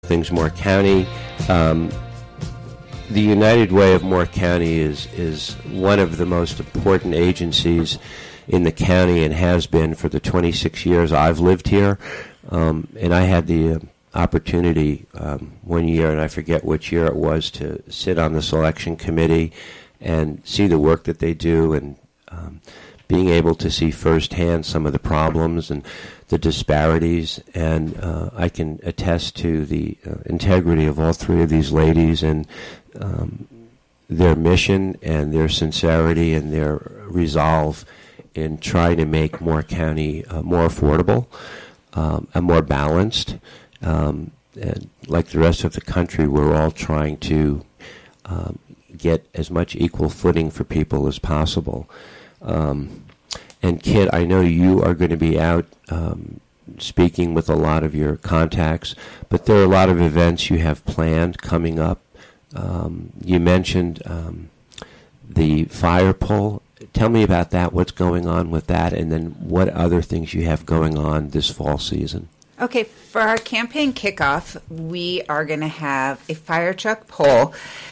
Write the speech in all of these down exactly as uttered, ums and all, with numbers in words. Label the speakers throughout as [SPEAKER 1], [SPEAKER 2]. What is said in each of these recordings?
[SPEAKER 1] things Moore County. Um, the United Way of Moore County is is one of the most important agencies in the county and has been for the twenty-six years I've lived here. Um, and I had the uh, opportunity um, one year, and I forget which year it was, to sit on the selection committee and see the work that they do, and um, being able to see firsthand some of the problems and the disparities. And uh, I can attest to the uh, integrity of all three of these ladies and um, their mission and their sincerity and their resolve in trying to make Moore County uh, more affordable um, and more balanced. Um, and like the rest of the country, we're all trying to um, get as much equal footing for people as possible. Um, and Kit, I know you are going to be out um, speaking with a lot of your contacts, but there are a lot of events you have planned coming up. Um, you mentioned um, the fire pole. Tell me about that, what's going on with that, and then what other things you have going on this fall season.
[SPEAKER 2] Okay, for our campaign kickoff, we are going to have a fire truck pole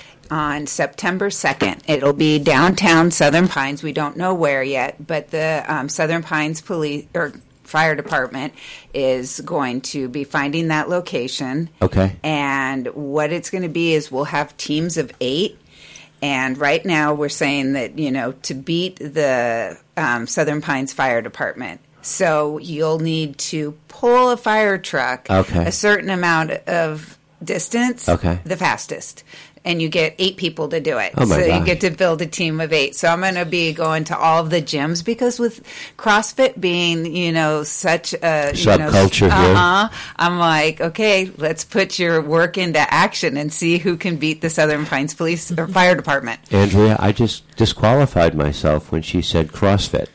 [SPEAKER 2] on September second. It'll be downtown Southern Pines. We don't know where yet, but the um, Southern Pines Police or Fire Department is going to be finding that location.
[SPEAKER 1] Okay.
[SPEAKER 2] And what it's going to be is we'll have teams of eight. And right now we're saying that, you know, to beat the um, Southern Pines Fire Department, so you'll need to pull a fire truck
[SPEAKER 1] okay.
[SPEAKER 2] a certain amount of distance,
[SPEAKER 1] okay.
[SPEAKER 2] the fastest. And you get eight people to do it.
[SPEAKER 1] Oh my
[SPEAKER 2] so
[SPEAKER 1] gosh.
[SPEAKER 2] You get to build a team of eight. So I'm going to be going to all of the gyms, because with CrossFit being, you know, such a
[SPEAKER 1] subculture
[SPEAKER 2] you know,
[SPEAKER 1] here,
[SPEAKER 2] uh-huh, I'm like, okay, let's put your work into action and see who can beat the Southern Pines Police or Fire Department.
[SPEAKER 1] Andrea, I just disqualified myself when she said CrossFit.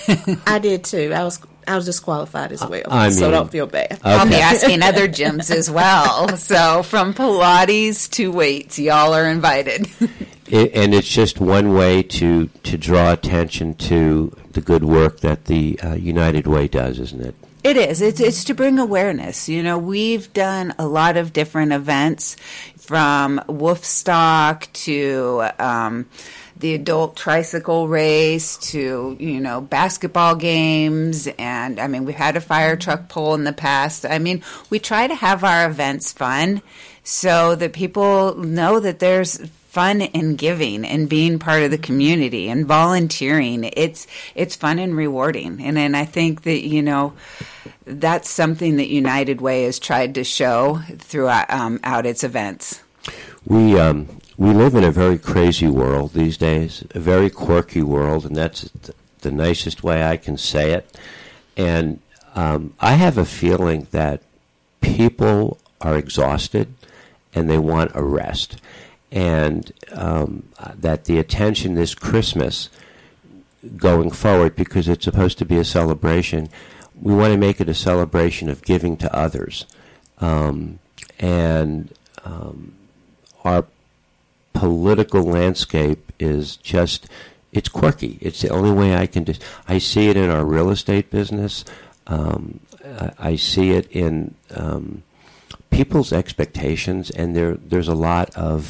[SPEAKER 3] I did too. I was I was disqualified as well,
[SPEAKER 1] I
[SPEAKER 3] so
[SPEAKER 1] mean,
[SPEAKER 3] don't feel bad.
[SPEAKER 1] Okay.
[SPEAKER 2] I'll be asking other gyms as well. So from Pilates to weights, y'all are invited.
[SPEAKER 1] It, and it's just one way to, to draw attention to the good work that the uh, United Way does, isn't it?
[SPEAKER 2] It is. It's, it's to bring awareness. You know, we've done a lot of different events, from Woofstock to um, the adult tricycle race to, you know, basketball games. And, I mean, we've had a fire truck pull in the past. I mean, we try to have our events fun so that people know that there's fun in giving and being part of the community and volunteering. It's it's fun and rewarding. And, and I think that, you know, that's something that United Way has tried to show throughout um, out its events.
[SPEAKER 1] We um, we live in a very crazy world these days, a very quirky world, and that's th- the nicest way I can say it. And um, I have a feeling that people are exhausted and they want a rest. And um, that the attention this Christmas going forward, because it's supposed to be a celebration, we want to make it a celebration of giving to others. Um, and um, our political landscape is just, it's quirky. It's the only way I can just, I see it in our real estate business. Um, I, I see it in um, people's expectations, and there there's a lot of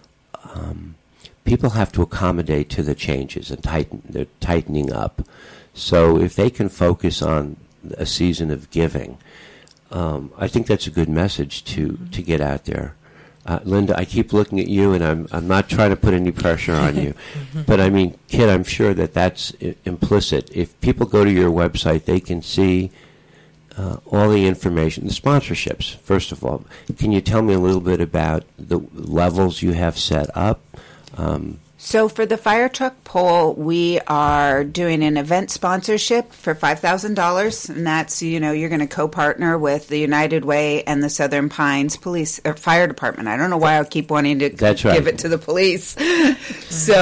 [SPEAKER 1] Um, people have to accommodate to the changes and tighten. They're tightening up. So if they can focus on a season of giving, um, I think that's a good message to, to get out there. Uh, Linda, I keep looking at you, and I'm I'm not trying to put any pressure on you, but I mean, Kit, I'm sure that that's I- implicit. If people go to your website, they can see Uh, all the information, the sponsorships, first of all. Can you tell me a little bit about the levels you have set up? Um,
[SPEAKER 2] So for the fire truck poll, we are doing an event sponsorship for five thousand dollars, and that's, you know, you're going to co-partner with the United Way and the Southern Pines Police or Fire Department. I don't know why I keep wanting to
[SPEAKER 1] That's right.
[SPEAKER 2] give it to the police. So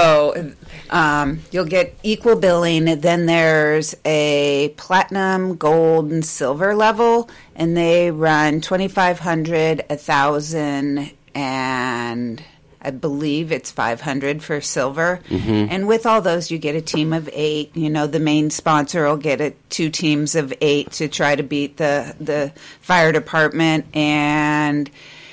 [SPEAKER 2] um, you'll get equal billing. Then there's a platinum, gold, and silver level, and they run twenty-five hundred dollars, one thousand dollars, and I believe it's five hundred dollars for silver.
[SPEAKER 1] Mm-hmm.
[SPEAKER 2] And with all those, you get a team of eight. You know, the main sponsor will get a, two teams of eight to try to beat the, the fire department. And